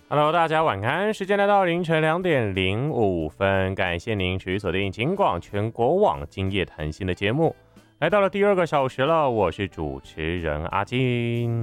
Hello，大家晚安，时间来到凌晨2:05，感谢您持续锁定警广全国网今夜谈心的节目，来到了第2个小时了，我是主持人阿金。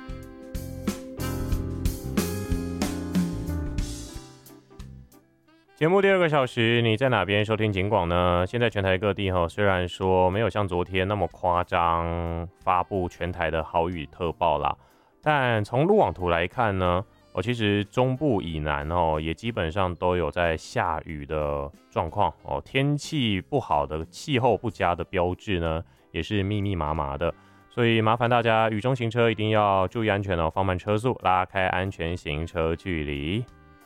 节目第2个小时，你在哪边收听警广呢？现在全台各地虽然说没有像昨天那么夸张发布全台的豪雨特报啦，但从路网图来看呢，其实中部以南也基本上都有在下雨的状况天气不好的气候不佳的标志呢，也是密密麻麻的，所以麻烦大家雨中行车一定要注意安全放慢车速，拉开安全行车距离。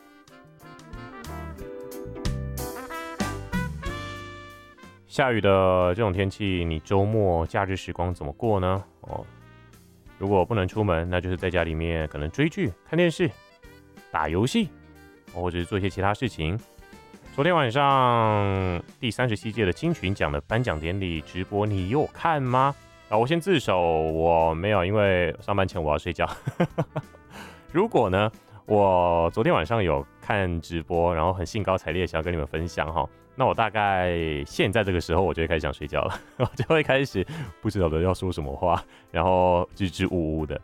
下雨的这种天气，你周末假日时光怎么过呢？如果不能出门，那就是在家里面可能追剧、看电视、打游戏，或者是做一些其他事情。昨天晚上第37届的金曲奖的颁奖典礼直播，你有看吗？我先自首，我没有，因为上班前我要睡觉。如果呢，我昨天晚上有看直播，然后很兴高采烈想要跟你们分享那我大概现在这个时候我就会开始想睡觉了，我就会开始不知道的要说什么话，然后支支吾吾的。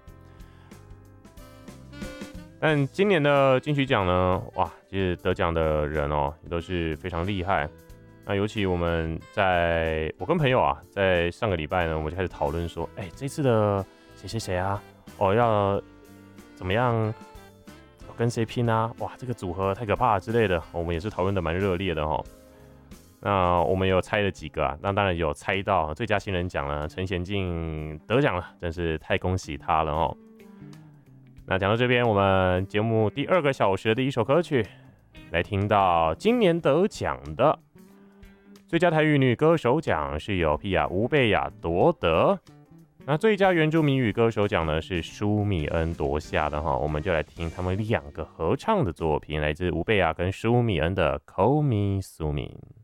但今年的金曲奖呢，哇，其实得奖的人也都是非常厉害。那尤其我跟朋友在上个礼拜呢，我们就开始讨论说，这次的谁谁谁要怎么样跟谁拼啊？哇，这个组合太可怕了之类的，我们也是讨论的蛮热烈的那我们有猜了几个那当然有猜到最佳新人奖了，陈贤进得奖了，真是太恭喜他了那讲到这边，我们节目第2个小时的第一首歌曲，来听到今年得奖的最佳台语女歌手奖是由皮亚吴贝雅夺得，那最佳原住民语歌手奖呢是舒米恩夺下的我们就来听他们2个合唱的作品，来自吴贝雅跟舒米恩的《Call Me Sumin》。